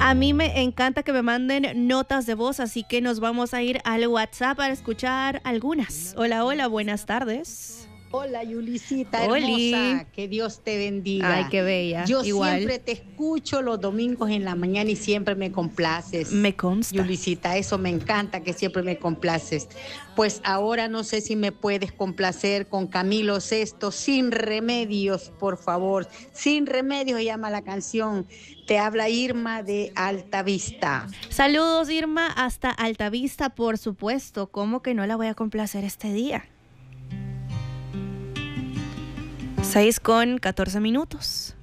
A mí me encanta que me manden notas de voz, así que nos vamos a ir al WhatsApp para escuchar algunas. Hola, hola, buenas tardes. Hola, Yulisita Oli. hermosa, que Dios te bendiga. Ay, qué bella. Yo Igual. siempre te escucho los domingos en la mañana y siempre me complaces. Me consta. Yulisita, eso me encanta, que siempre me complaces. Pues ahora no sé si me puedes complacer con Camilo Sesto, Sin Remedios, por favor. Sin Remedios se llama la canción. Te habla Irma de Altavista. Saludos, Irma, hasta Altavista, por supuesto. ¿Cómo que no la voy a complacer este día? 6:14.